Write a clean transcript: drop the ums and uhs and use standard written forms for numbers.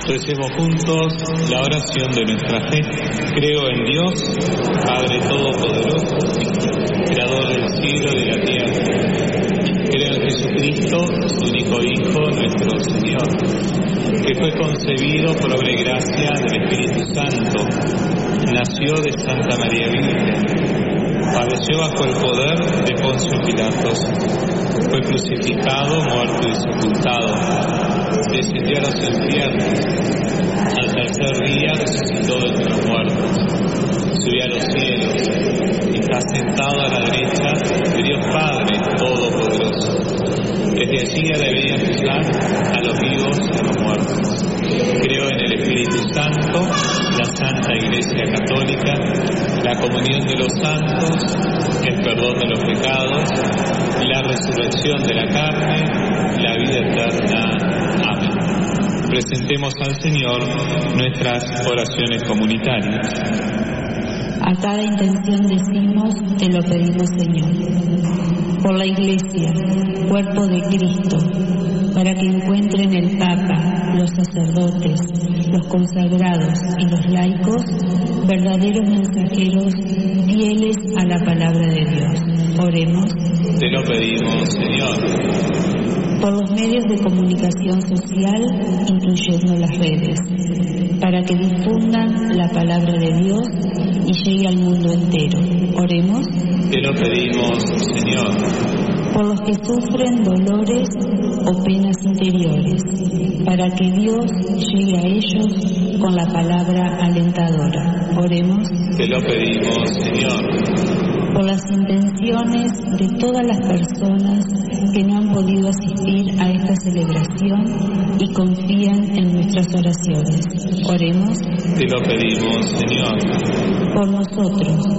Recemos juntos la oración de nuestra fe. Creo en Dios, Padre Todopoderoso, Creador del cielo y de la tierra. Creo en Jesucristo, su único Hijo, nuestro Señor, que fue concebido por obra y gracia del Espíritu Santo. Nació de Santa María Virgen. Padeció bajo el poder de Poncio Pilatos. Fue crucificado, muerto y sepultado. Descendió a los infiernos. Al tercer día resucitó de entre los muertos. Subió a los cielos. Está sentado a la derecha de Dios Padre Todopoderoso. Desde allí ha de venir a juzgar a los vivos y a los muertos. Creo en el Espíritu Santo, la Santa Iglesia Católica, la comunión de los santos, el perdón de los pecados, la resurrección de la carne, la vida eterna. Amén. Presentemos al Señor nuestras oraciones comunitarias. A cada intención decimos, te lo pedimos, Señor. Por la Iglesia, cuerpo de Cristo, para que encuentren el Papa, los sacerdotes, los consagrados y los laicos, verdaderos mensajeros fieles a la palabra de Dios. Oremos. Te lo pedimos, Señor. Por los medios de comunicación social, incluyendo las redes, para que difundan la palabra de Dios y llegue al mundo entero. Oremos. Te lo pedimos, Señor. Por los que sufren dolores o penas interiores, para que Dios llegue a ellos con la palabra alentadora. Oremos. Te lo pedimos, Señor. Por las intenciones de todas las personas que no han podido asistir a esta celebración y confían en nuestras oraciones. Oremos. Te lo pedimos, Señor. Por nosotros,